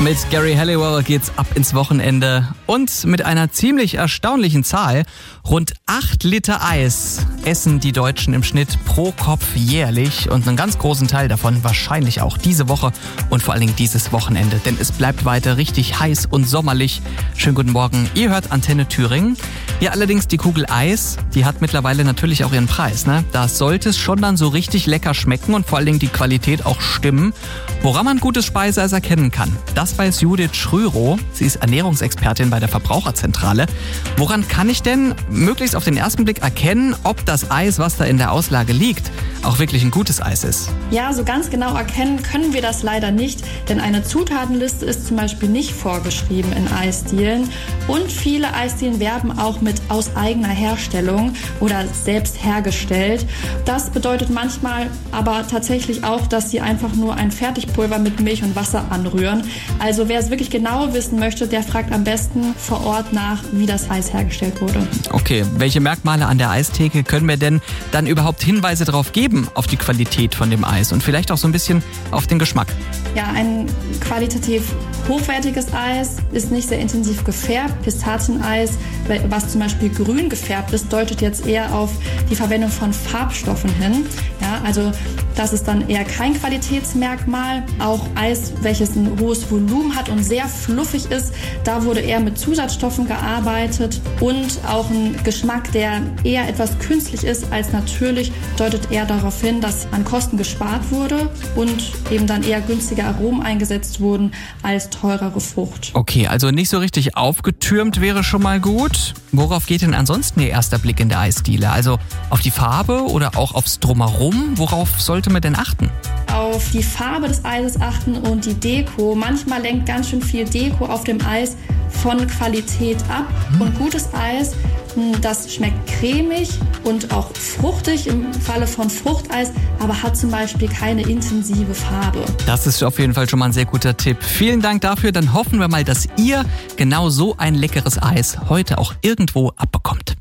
Mit Gary Halliwell geht's ab ins Wochenende und mit einer ziemlich erstaunlichen Zahl. Rund 8 Liter Eis essen die Deutschen im Schnitt pro Kopf jährlich und einen ganz großen Teil davon wahrscheinlich auch diese Woche und vor allen Dingen dieses Wochenende, denn es bleibt weiter richtig heiß und sommerlich. Schönen guten Morgen, ihr hört Antenne Thüringen. Ja, allerdings die Kugel Eis, die hat mittlerweile natürlich auch ihren Preis, ne? Da sollte es schon dann so richtig lecker schmecken und vor allen Dingen die Qualität auch stimmen. Woran man gutes Speiseeis erkennen kann, das weiß Judith Schrörow. Sie ist Ernährungsexpertin bei der Verbraucherzentrale. Woran kann ich denn möglichst auf den ersten Blick erkennen, ob das Eis, was da in der Auslage liegt, auch wirklich ein gutes Eis ist? Ja, so ganz genau erkennen können wir das leider nicht, denn eine Zutatenliste ist zum Beispiel nicht vorgeschrieben in Eisdielen und viele Eisdielen werben auch mit aus eigener Herstellung oder selbst hergestellt. Das bedeutet manchmal aber tatsächlich auch, dass sie einfach nur ein Fertigpulver mit Milch und Wasser anrühren. Also wer es wirklich genau wissen möchte, der fragt am besten vor Ort nach, wie das Eis hergestellt wurde. Okay, welche Merkmale an der Eistheke können wir denn dann überhaupt Hinweise darauf geben, auf die Qualität von dem Eis und vielleicht auch so ein bisschen auf den Geschmack? Ja, ein qualitativ hochwertiges Eis ist nicht sehr intensiv gefärbt. Pistazieneis, was zum Beispiel grün gefärbt ist, deutet jetzt eher auf die Verwendung von Farbstoffen hin. Ja, also das ist dann eher kein Qualitätsmerkmal. Auch Eis, welches ein hohes Volumen hat und sehr fluffig ist, da wurde eher mit Zusatzstoffen gearbeitet und auch ein Geschmack, der eher etwas künstlich ist als natürlich, deutet eher darauf hin, dass an Kosten gespart wurde und eben dann eher günstige Aromen eingesetzt wurden als teurere Frucht. Okay, also nicht so richtig aufgetürmt wäre schon mal gut. Worauf geht denn ansonsten Ihr erster Blick in der Eisdiele? Also auf die Farbe oder auch aufs Drumherum? Worauf sollte man denn achten? Auf die Farbe des Eises achten und die Deko. Manchmal lenkt ganz schön viel Deko auf dem Eis von Qualität ab. Und gutes Eis, das schmeckt cremig und auch fruchtig im Falle von Fruchteis, aber hat zum Beispiel keine intensive Farbe. Das ist auf jeden Fall schon mal ein sehr guter Tipp. Vielen Dank dafür. Dann hoffen wir mal, dass ihr genau so ein leckeres Eis heute auch irgendwo abbekommt.